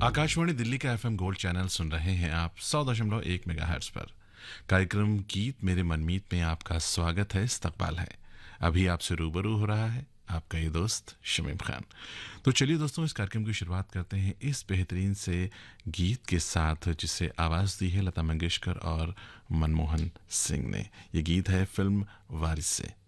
आकाशवाणी दिल्ली का FM gold channel सुन रहे हैं आप 100.1 मेगाहर्ट्ज पर। कार्यक्रम गीत मेरे मनमीत में आपका स्वागत है, इस्तकबाल है। अभी आपसे रूबरू हो रहा है आपका ये दोस्त शमीम खान। तो चलिए दोस्तों, इस कार्यक्रम की शुरुआत करते हैं इस बेहतरीन से गीत के साथ जिसे आवाज़ दी है लता मंगेशकर और मनमोहन सिंह ने। ये गीत है फिल्म वारिस से।